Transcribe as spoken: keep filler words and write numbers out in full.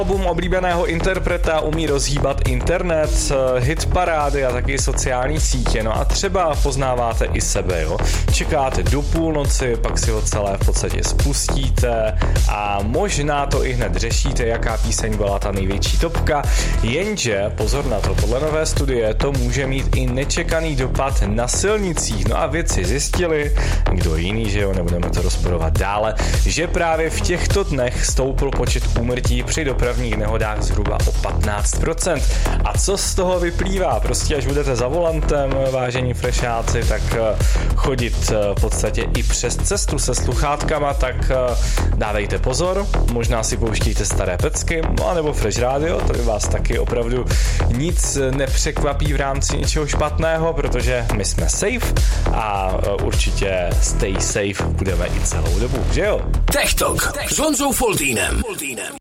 Album oblíbeného interpreta umí rozhýbat internet, hit parády a taky sociální sítě. No a třeba poznáváte i sebe, jo. Čekáte do půlnoci, pak si ho celé v podstatě spustíte a možná to i hned řešíte, jaká píseň byla ta největší topka, jenže, pozor na to, podle nové studie to může mít i nečekaný dopad na silnicích. No a vědci zjistili, kdo jiný, že jo, nebudeme to rozporovat dále, že právě v těchto dnech stoupl počet úmrtí při dopravě v nehodách zhruba o patnáct procent. A co z toho vyplývá? Prostě až budete za volantem, vážení frešáci, tak chodit v podstatě i přes cestu se sluchátkama, tak dávejte pozor, možná si pouštíte staré pecky, anebo Fresh Radio, to by vás taky opravdu nic nepřekvapí v rámci něčeho špatného, protože my jsme safe a určitě stay safe budeme i celou dobu, že jo? Tech Talk s Honzou Foltýnem.